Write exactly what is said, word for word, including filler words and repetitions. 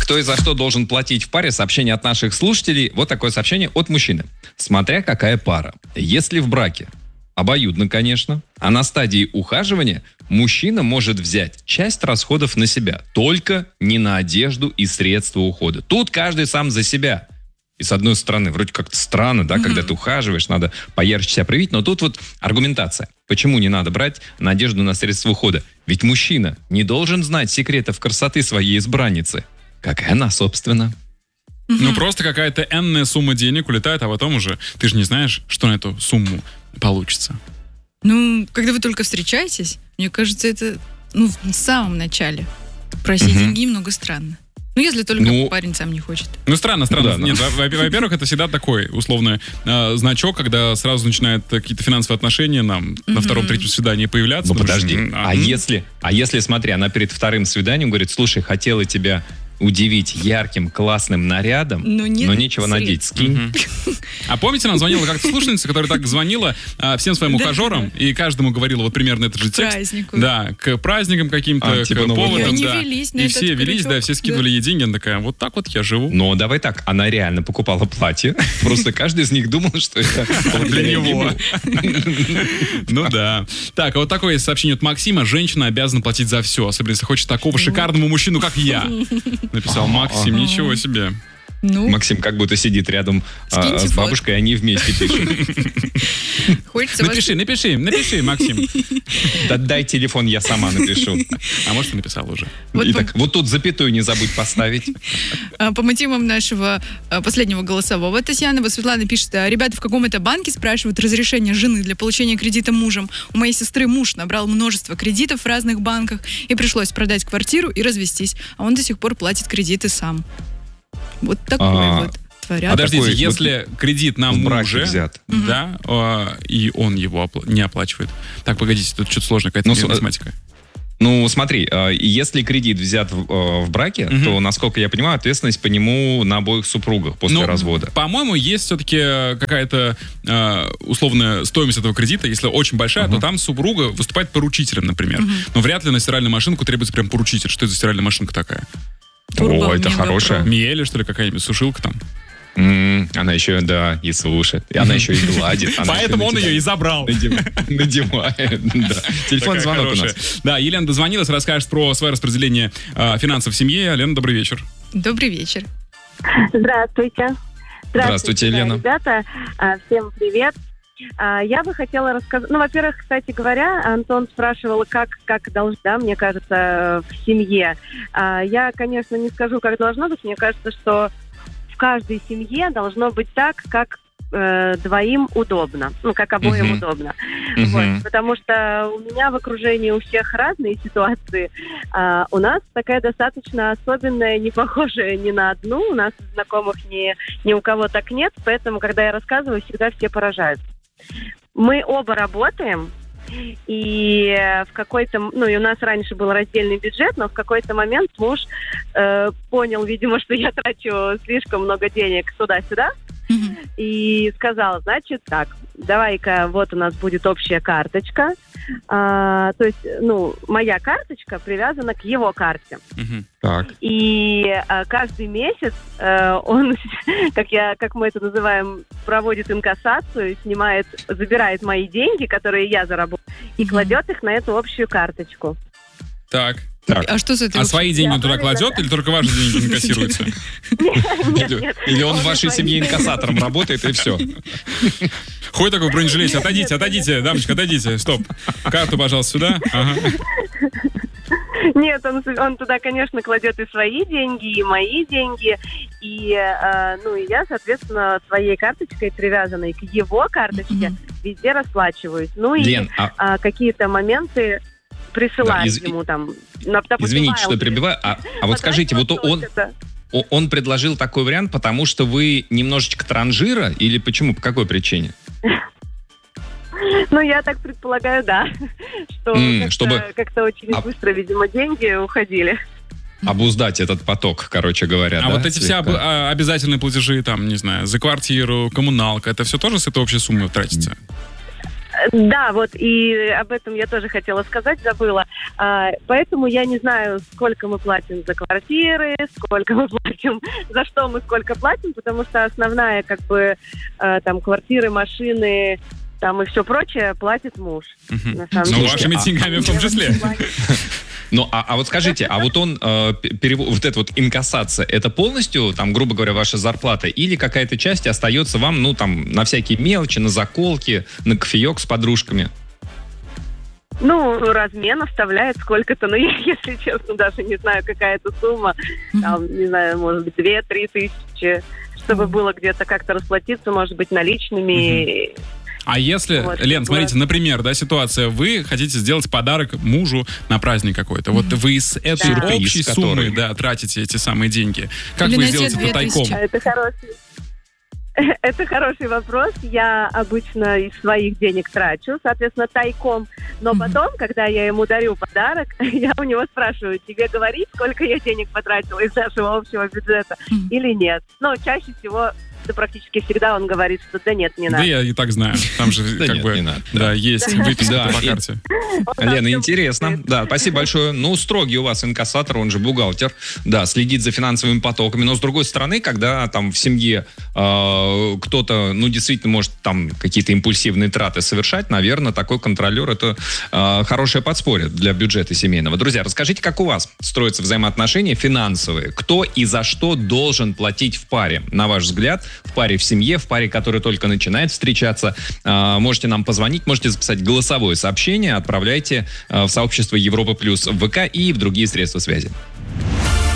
кто и за что должен платить в паре? Сообщение от наших слушателей. Вот такое сообщение от мужчины. Смотря какая пара. Если в браке, обоюдно, конечно, а на стадии ухаживания мужчина может взять часть расходов на себя, только не на одежду и средства ухода. Тут каждый сам за себя. И с одной стороны, вроде как-то странно, да, mm-hmm. когда ты ухаживаешь, надо поярче себя проявить, но тут вот аргументация. Почему не надо брать на одежду, на средства ухода? Ведь мужчина не должен знать секретов красоты своей избранницы. Какая она, собственно. Mm-hmm. Ну, просто какая-то энная сумма денег улетает, а потом уже ты же не знаешь, что на эту сумму получится. Ну, когда вы только встречаетесь, мне кажется, это ну, в самом начале. Просить mm-hmm. деньги немного странно. Ну, если только ну, парень сам не хочет. Ну, странно, странно. Ну, да, Нет, ну. во-первых, это всегда такой, условно, э, значок, когда сразу начинают какие-то финансовые отношения нам mm-hmm. на втором-третьем свидании появляться. Ну, подожди. Что, а, а, если, а если, смотри, она перед вторым свиданием говорит, слушай, хотела тебя удивить ярким, классным нарядом, но, нет но нечего средств. Надеть, скинь. Uh-huh. А помните, нам звонила как-то слушательница, которая так звонила а, всем своим ухажерам и каждому говорила вот примерно этот же текст. Празднику. Да, к праздникам каким-то, а, к типа поводам. И да. велись на и этот все велись, крючок. да, все скидывали да. ей деньги. Она такая, вот так вот я живу. Но давай так, она реально покупала платье. Просто каждый из них думал, что это для него. Ну да. Так, а вот такое сообщение от Максима. Женщина обязана платить за все, особенно если хочет такого шикарного мужчину, как я. Написал Максим. Ничего себе. Ну, Максим как будто сидит рядом а, с бабушкой, и они вместе пишут. Хочется напиши, вас... напиши, напиши, Максим. Да дай телефон, я сама напишу. А может, ты написал уже. Вот, Итак, по... вот тут запятую не забудь поставить. По мотивам нашего последнего голосового Татьяна, Светлана пишет, ребята в каком-то банке спрашивают разрешение жены для получения кредита мужем. У моей сестры муж набрал множество кредитов в разных банках, и пришлось продать квартиру и развестись. А он до сих пор платит кредиты сам. Вот такой а, вот творят. Подождите, такой, если вот кредит на муже, взят. да, э, и он его опла- не оплачивает. Так, погодите, тут что-то сложная какая-то ну, математика. Ну, смотри, э, если кредит взят в, э, в браке, uh-huh. то, насколько я понимаю, ответственность по нему на обоих супругах после ну, развода. По-моему, есть все-таки какая-то э, условная стоимость этого кредита. Если очень большая, uh-huh. то там супруга выступает поручителем, например. Uh-huh. Но вряд ли на стиральную машинку требуется прям поручитель. Что это за стиральная машинка такая? Турбо, О, это хорошая. Миэли, что ли, какая-нибудь сушилка там? Mm, она еще, да, и слушает. И она еще и гладит. Поэтому он ее и забрал. Надевает, да. Телефон, звонок у нас. Да, Елена дозвонилась, расскажет про свое распределение финансов в семье. Лена, добрый вечер. Добрый вечер. Здравствуйте. Здравствуйте, Елена. Ребята, всем привет. Я бы хотела рассказать... Ну, во-первых, кстати говоря, Антон спрашивал, как, как должно, да, мне кажется, в семье. Я, конечно, не скажу, как должно быть. Мне кажется, что в каждой семье должно быть так, как э, двоим удобно. Ну, как обоим uh-huh. удобно. Uh-huh. Вот, потому что у меня в окружении у всех разные ситуации. А у нас такая достаточно особенная, не похожая ни на одну. У нас знакомых ни, ни у кого так нет. Поэтому, когда я рассказываю, всегда все поражаются. Мы оба работаем, и в какой-то, ну, и у нас раньше был раздельный бюджет, но в какой-то момент муж э, понял, видимо, что я трачу слишком много денег туда-сюда, mm-hmm. и сказал, значит, так, давай-ка, вот у нас будет общая карточка, а, то есть, ну, моя карточка привязана к его карте. Mm-hmm. Так. И а, каждый месяц а, он, как я, как мы это называем, проводит инкассацию, снимает, забирает мои деньги, которые я заработала, и mm-hmm. кладет их на эту общую карточку. Так. Так. А что за это? А свои деньги он туда кладет, или только ваши деньги инкассируются? Или он в вашей семье инкассатором работает, и все. Ходит такой в бронежилете. Отойдите, отойдите, дамочка, отойдите. Стоп. Карту, пожалуйста, сюда. Ага. Нет, он, он туда, конечно, кладет и свои деньги, и мои деньги. И, э, ну, и я, соответственно, своей карточкой, привязанной к его карточке, mm-hmm. везде расплачиваюсь. Ну и Лен, а... А, какие-то моменты присылаю да, из... ему там. На, Извините, что перебиваю. А, а вот скажите, вот он, он предложил такой вариант, потому что вы немножечко транжира, или почему, по какой причине? Ну, я так предполагаю, да. Что mm, как-то, чтобы... как-то очень а... быстро, видимо, деньги уходили. Обуздать этот поток, короче говоря. А да, вот эти слегка? все об, а, обязательные платежи, там, не знаю, за квартиру, коммуналка, это все тоже с этой общей суммы тратится? Да, вот, и об этом я тоже хотела сказать, забыла. А, поэтому я не знаю, сколько мы платим за квартиры, сколько мы платим, за что мы сколько платим, потому что основная, как бы, а, там, квартиры, машины, там и все прочее платит муж. Мгм. На самом Ну, деле. вашими деньгами в том числе. Ну, а, а вот скажите, а вот он, э, перево- вот эта вот инкассация, это полностью, там, грубо говоря, ваша зарплата, или какая-то часть остается вам, ну, там, на всякие мелочи, на заколки, на кофеек с подружками? Ну, размен оставляет сколько-то, но я, если честно, даже не знаю, какая это сумма. Там, не знаю, может быть, две-три тысячи, чтобы было где-то как-то расплатиться, может быть, наличными. А если, Вот, Лен, вот. смотрите, например, да, ситуация, вы хотите сделать подарок мужу на праздник какой-то, вот вы из этой Да. общей Сюрприз, суммы, который- да, тратите эти самые деньги. Как Или вы на те сделаете две это тайком? тысячи. А это хороший... Это хороший вопрос. Я обычно из своих денег трачу, соответственно, тайком. Но Мгм. потом, когда я ему дарю подарок, я у него спрашиваю, тебе говорить, сколько я денег потратила из нашего общего бюджета Мгм. или нет? Но чаще всего, да практически всегда он говорит, что да нет, не Да надо. я и так знаю. Там же Да как нет, бы, не надо, да, есть выписка Да, по и- карте. Лена, интересно. Да, спасибо большое. Ну, строгий у вас инкассатор, он же бухгалтер. Да, следит за финансовыми потоками. Но, с другой стороны, когда там в семье э, кто-то, ну, действительно может там какие-то импульсивные траты совершать, наверное, такой контролер — это э, хорошее подспорье для бюджета семейного. Друзья, расскажите, как у вас строятся взаимоотношения финансовые? Кто и за что должен платить в паре? На ваш взгляд, в паре в семье, в паре, которая только начинает встречаться. Э, можете нам позвонить, можете записать голосовое сообщение, отправляйте э, в сообщество Европа Плюс в ВК и в другие средства связи.